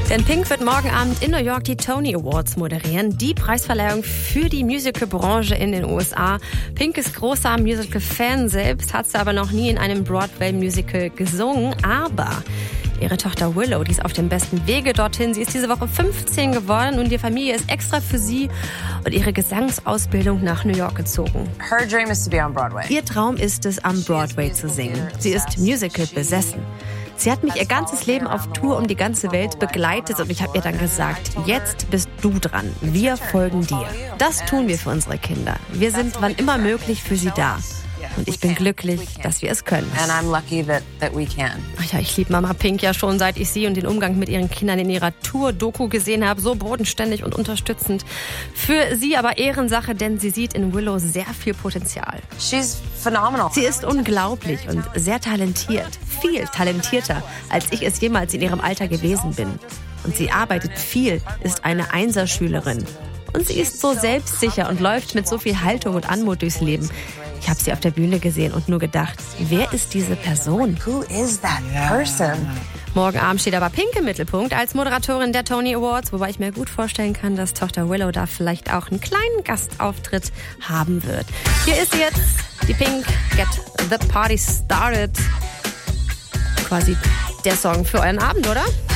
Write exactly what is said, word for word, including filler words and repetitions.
Denn Pink wird morgen Abend in New York die Tony Awards moderieren, die Preisverleihung für die Musical-Branche in den U S A. Pink ist großer Musical-Fan, selbst hat sie aber noch nie in einem Broadway-Musical gesungen, aber ihre Tochter Willow, die ist auf dem besten Wege dorthin. Sie ist diese Woche fünfzehn geworden und ihre Familie ist extra für sie und ihre Gesangsausbildung nach New York gezogen. Her dream is to be on Broadway. Ihr Traum ist es, am Broadway zu singen. Sie ist Musical besessen. Sie hat mich ihr ganzes Leben auf Tour um die ganze Welt begleitet und ich habe ihr dann gesagt, jetzt bist du dran. Wir folgen dir. Das tun wir für unsere Kinder. Wir sind wann immer möglich für sie da. Und ich bin glücklich, dass wir es können. And I'm lucky that, that we can. Ach ja, ich liebe Mama Pink ja schon, seit ich sie und den Umgang mit ihren Kindern in ihrer Tour-Doku gesehen habe. So bodenständig und unterstützend. Für sie aber Ehrensache, denn sie sieht in Willow sehr viel Potenzial. She's phenomenal. Sie ist unglaublich und sehr talentiert. Viel talentierter, als ich es jemals in ihrem Alter gewesen bin. Und sie arbeitet viel, ist eine Einserschülerin. Und sie ist so selbstsicher und läuft mit so viel Haltung und Anmut durchs Leben. Ich habe sie auf der Bühne gesehen und nur gedacht, wer ist diese Person? Who is that person? Morgen Abend steht aber Pink im Mittelpunkt als Moderatorin der Tony Awards, wobei ich mir gut vorstellen kann, dass Tochter Willow da vielleicht auch einen kleinen Gastauftritt haben wird. Hier ist sie jetzt, die Pink, Get the Party Started. Quasi der Song für euren Abend, oder?